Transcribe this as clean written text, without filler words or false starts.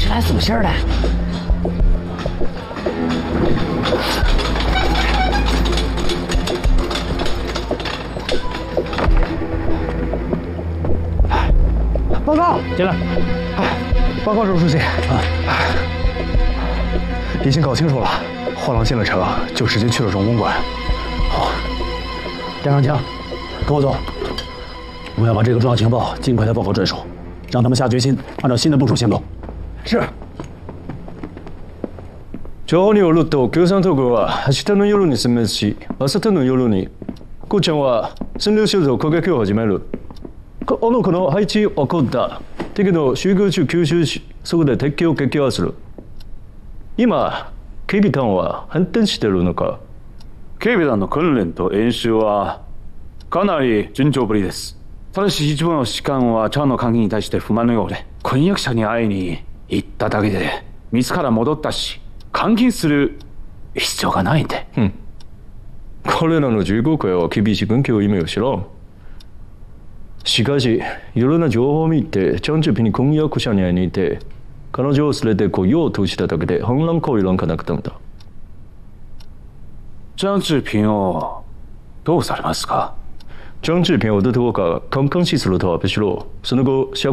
是来送信儿的。报告， 进来。 报告周书记，已经搞清楚了，货郎进了城就直接去了荣公馆。 好，带上枪，跟我走。我们要把这个重要情报尽快的报告镇守，让他们下决心按照新的部署行动。 是。 情報によると共産党軍は明日の夜に殲滅し、明後日の夜に高知は占領シェルの攻撃を始める。この配置を起こった敵の集合地を吸収し、そこで敵を撃破する。今、警備隊は反転しているのか？ 警備団の訓練と演習はかなり順調ぶりです。ただし一部の士官はチャンの関係に対して不満のようで、婚約者に会いに行っただけで自ら戻ったし、監禁する必要がないんで。 彼らの銃国会は厳しい軍紀を意味を知らん。しかし、いろんな情報を見て、チャンチュピに婚約者に会いに行って、彼女を連れてこようとしただけで反乱行為なんかなかったんだ。 張志平をどうされますか？ 張志平我的頭が剛剛失了頭，不是咯？是那個小